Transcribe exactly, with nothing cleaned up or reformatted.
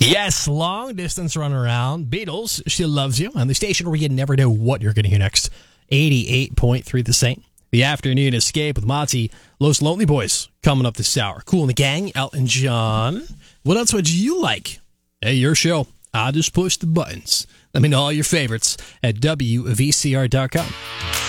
Yes, long distance run around. Beatles, She Loves You, on the station where you never know what you're going to hear next. eighty-eight point three The Saint. The Afternoon Escape with Monty. Los Lonely Boys coming up this hour. Kool and the Gang, Elton John. What else would you like? Hey, your show. I just push the buttons. Let me know all your favorites at W V C R dot com.